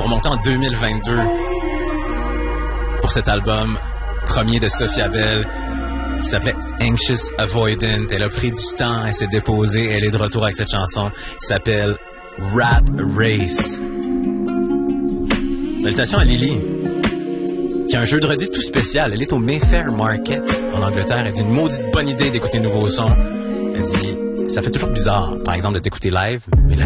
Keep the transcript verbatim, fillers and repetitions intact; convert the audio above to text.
faut remonter en deux mille vingt-deux pour cet album premier de Sophia Bell qui s'appelait Anxious Avoidant. Elle a pris du temps, elle s'est déposée, elle est de retour avec cette chanson qui s'appelle Rat Race. Salutations à Lily, qui a un jeudi tout spécial. Elle est au Mayfair Market en Angleterre. Elle dit une maudite bonne idée d'écouter nouveaux sons. Elle dit, ça fait toujours bizarre, par exemple, de t'écouter live, mais là,